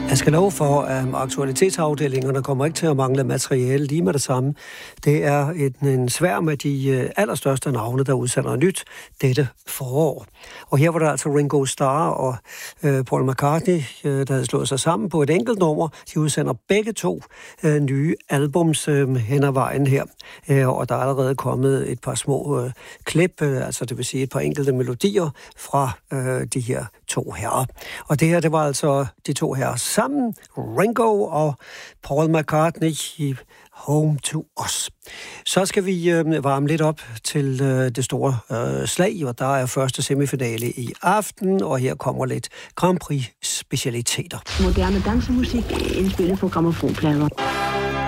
Jeg skal love for, at aktualitetsafdelingerne kommer ikke til at mangle materiale lige med det samme. Det er en sværm af de allerstørste navne, der udsender nyt dette forår. Og her var der altså Ringo Starr og Paul McCartney, der havde slået sig sammen på et enkelt nummer. De udsender begge to nye albums hen ad vejen her. Og der er allerede kommet et par små klip, altså det vil sige et par enkelte melodier fra de her to herrer. Og det her, det var altså de to herrer sammen, Ringo og Paul McCartney i Home to Us. Så skal vi varme lidt op til det store slag, og der er første semifinale i aften, og her kommer lidt Grand Prix specialiteter. Moderne dansemusik indspillet på grammofonplader.